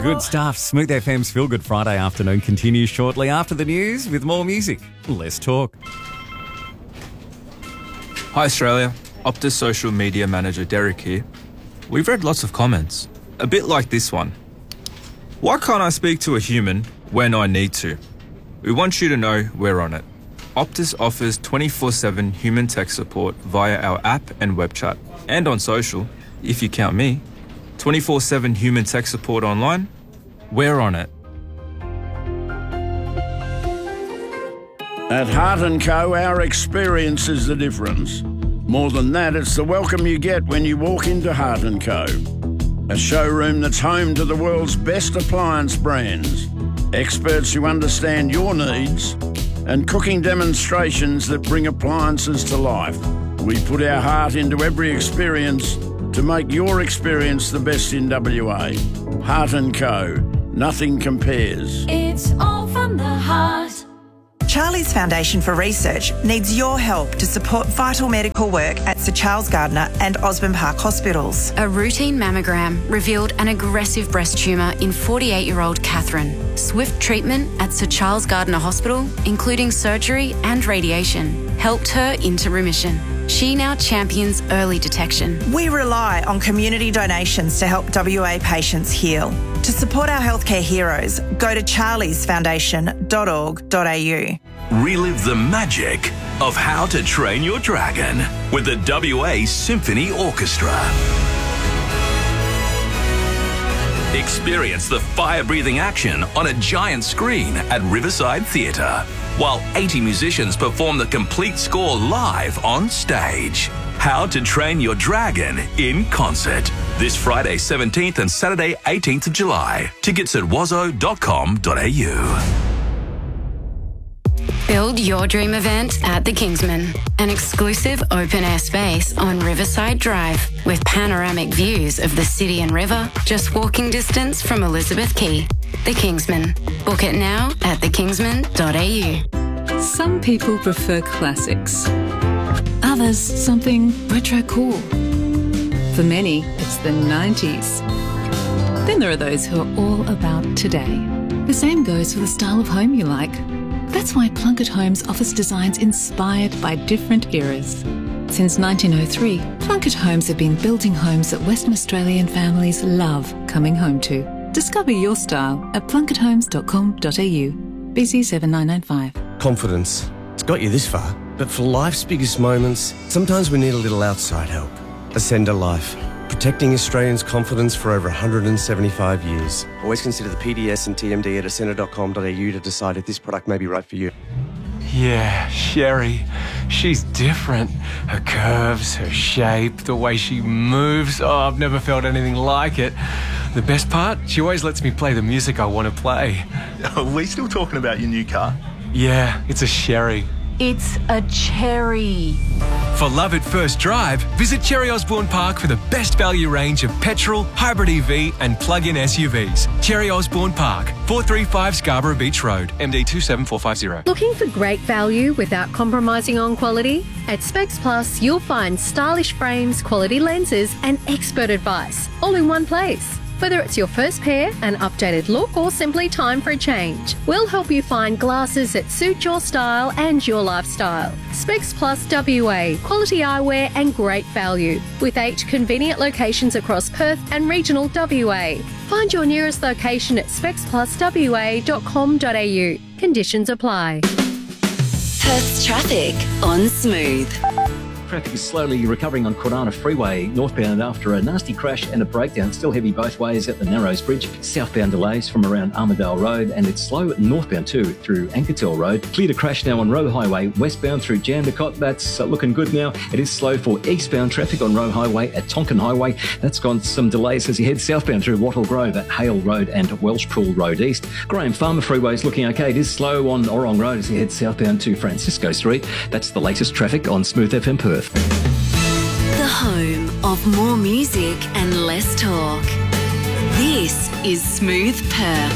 Good stuff. Smooth FM's Feel Good Friday afternoon continues shortly after the news with more music. Let's talk. Hi Australia, Optus social media manager Derek here. We've read lots of comments, a bit like this one. Why can't I speak to a human when I need to? We want you to know we're on it. Optus offers 24/7 human tech support via our app and web chat, and on social, if you count me. 24/7 human tech support online, we're on it. At Heart & Co, our experience is the difference. More than that, it's the welcome you get when you walk into Heart & Co. A showroom that's home to the world's best appliance brands, experts who understand your needs, and cooking demonstrations that bring appliances to life. We put our heart into every experience to make your experience the best in WA. Heart & Co. Nothing compares. It's all from the heart. Charlie's Foundation for Research needs your help to support vital medical work at Sir Charles Gardner and Osborne Park hospitals. A routine mammogram revealed an aggressive breast tumour in 48-year-old Catherine. Swift treatment at Sir Charles Gardner Hospital, including surgery and radiation, helped her into remission. She now champions early detection. We rely on community donations to help WA patients heal. To support our healthcare heroes, go to charliesfoundation.org.au. Relive the magic of How to Train Your Dragon with the WA Symphony Orchestra. Experience the fire-breathing action on a giant screen at Riverside Theatre, while 80 musicians perform the complete score live on stage. How to Train Your Dragon in concert. This Friday 17th and Saturday 18th of July. Tickets at wazo.com.au. Build your dream event at the Kingsman, an exclusive open-air space on Riverside Drive with panoramic views of the city and river, just walking distance from Elizabeth Quay. The Kingsman. Book it now at thekingsman.au. Some people prefer classics. Others, something retro cool. For many, it's the 90s. Then there are those who are all about today. The same goes for the style of home you like. That's why Plunkett Homes offers designs inspired by different eras. Since 1903, Plunkett Homes have been building homes that Western Australian families love coming home to. Discover your style at plunketthomes.com.au. BC 7995. Confidence. It's got you this far, but for life's biggest moments, sometimes we need a little outside help. Ascender Life. Protecting Australians' confidence for over 175 years. Always consider the PDS and TMD at ascender.com.au to decide if this product may be right for you. Yeah, Sherry. She's different. Her curves, her shape, the way she moves. Oh, I've never felt anything like it. The best part? She always lets me play the music I want to play. Are we still talking about your new car? Yeah, it's a Sherry. It's a cherry. For love at first drive, visit Cherry Osborne Park for the best value range of petrol, hybrid EV and plug-in SUVs. Cherry Osborne Park, 435 Scarborough Beach Road, MD 27450. Looking for great value without compromising on quality? At Specs Plus, you'll find stylish frames, quality lenses and expert advice, all in one place. Whether it's your first pair, an updated look, or simply time for a change, we'll help you find glasses that suit your style and your lifestyle. Specs Plus WA, quality eyewear and great value, with 8 convenient locations across Perth and regional WA. Find your nearest location at specspluswa.com.au. Conditions apply. Perth's traffic on Smooth. Traffic is slowly recovering on Kwinana Freeway northbound after a nasty crash and a breakdown. Still heavy both ways at the Narrows Bridge. Southbound delays from around Armadale Road, and it's slow northbound too through Ankertel Road. Clear to crash now on Roe Highway westbound through Jandakot. That's looking good now. It is slow for eastbound traffic on Roe Highway at Tonkin Highway. That's gone some delays as you head southbound through Wattle Grove at Hale Road and Welshpool Road East. Graham Farmer Freeway is looking okay. It is slow on Orong Road as you head southbound to Francisco Street. That's the latest traffic on Smooth FM Perth. The home of more music and less talk. This is Smooth Perth.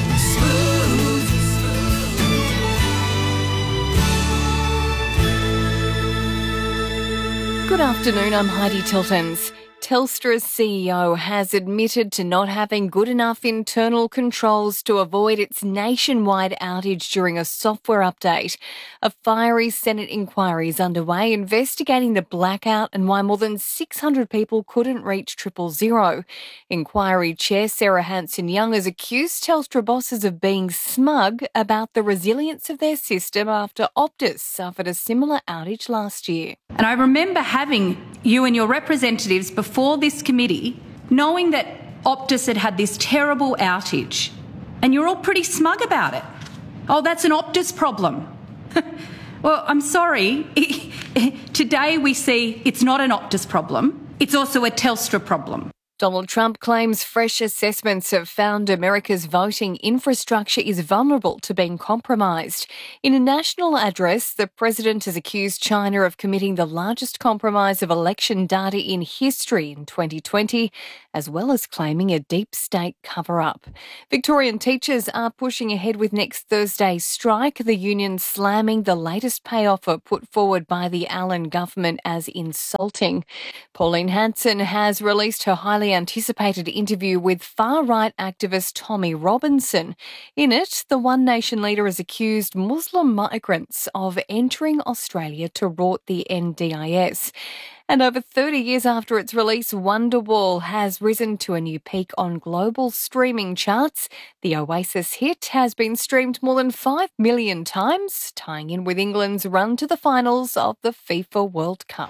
Good afternoon, I'm Heidi Tiltons. Telstra's CEO has admitted to not having good enough internal controls to avoid its nationwide outage during a software update. A fiery Senate inquiry is underway investigating the blackout and why more than 600 people couldn't reach 000. Inquiry Chair Sarah Hanson-Young has accused Telstra bosses of being smug about the resilience of their system after Optus suffered a similar outage last year. And I remember having you and your representatives before this committee knowing that Optus had this terrible outage, and you're all pretty smug about it. Oh, that's an Optus problem. Well, I'm sorry. Today we see it's not an Optus problem. It's also a Telstra problem. Donald Trump claims fresh assessments have found America's voting infrastructure is vulnerable to being compromised. In a national address, the president has accused China of committing the largest compromise of election data in history in 2020, as well as claiming a deep state cover-up. Victorian teachers are pushing ahead with next Thursday's strike, the union slamming the latest pay offer put forward by the Allen government as insulting. Pauline Hanson has released her highly anticipated interview with far-right activist Tommy Robinson. In it, the One Nation leader has accused Muslim migrants of entering Australia to rort the NDIS. And over 30 years after its release, Wonderwall has risen to a new peak on global streaming charts. The Oasis hit has been streamed more than 5 million times, tying in with England's run to the finals of the FIFA World Cup.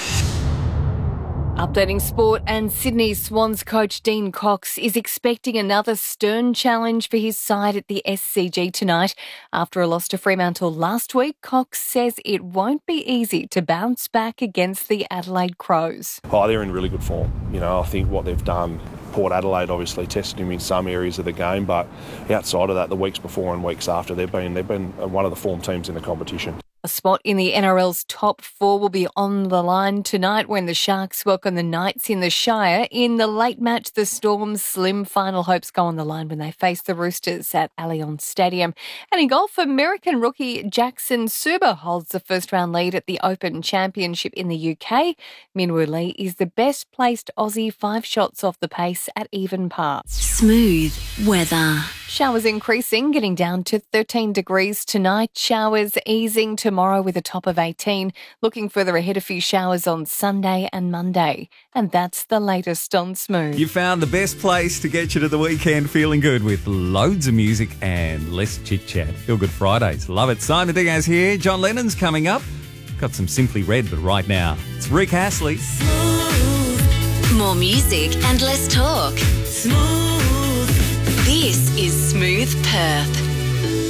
Updating sport, and Sydney Swans coach Dean Cox is expecting another stern challenge for his side at the SCG tonight. After a loss to Fremantle last week, Cox says it won't be easy to bounce back against the Adelaide Crows. Oh, they're in really good form. You know, I think what they've done, Port Adelaide obviously tested him in some areas of the game, but outside of that, the weeks before and weeks after, they've been one of the form teams in the competition. A spot in the NRL's top four will be on the line tonight when the Sharks welcome the Knights in the Shire. In the late match, the Storm's slim final hopes go on the line when they face the Roosters at Allianz Stadium. And in golf, American rookie Jackson Suber holds the first-round lead at the Open Championship in the UK. Minwoo Lee is the best-placed Aussie 5 shots off the pace at even par. Smooth weather. Showers increasing, getting down to 13 degrees tonight. Showers easing tomorrow with a top of 18. Looking further ahead, a few showers on Sunday and Monday. And that's the latest on Smooth. You found the best place to get you to the weekend feeling good with loads of music and less chit-chat. Feel Good Fridays. Love it. Simon Diaz here. John Lennon's coming up. Got some Simply Red, but right now, it's Rick Astley. Smooth. More music and less talk. Smooth. This is Smooth Perth.